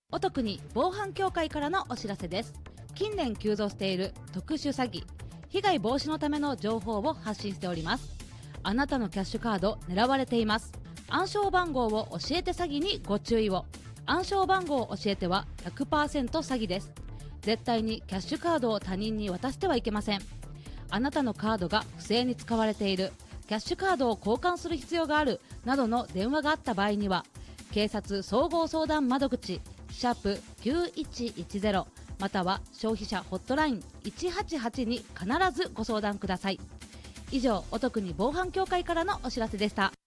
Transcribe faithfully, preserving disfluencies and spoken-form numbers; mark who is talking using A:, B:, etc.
A: お得に防犯協会からのお知らせです。近年急増している特殊詐欺、被害防止のための情報を発信しております。あなたのキャッシュカード狙われています。暗証番号を教えて詐欺にご注意を。暗証番号を教えては ひゃくパーセント 詐欺です。絶対にキャッシュカードを他人に渡してはいけません。あなたのカードが不正に使われている、キャッシュカードを交換する必要があるなどの電話があった場合には、警察総合相談窓口シャープきゅういちいちゼロまたは消費者ホットラインいちはちはちに必ずご相談ください。以上、お得に防犯協会からのお知らせでした。